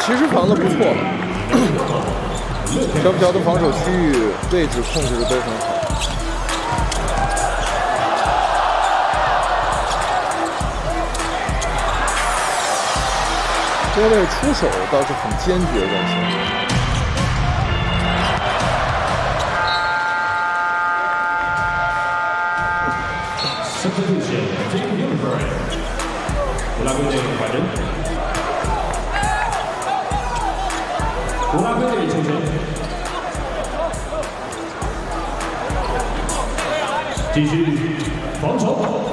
其实防的不错了，小朴的防守区域位置控制的都很好。这位出手倒是很坚决在前。 Substitution, Jim Gilbert. 乌拉圭队换人，乌拉圭队球权，继续防守。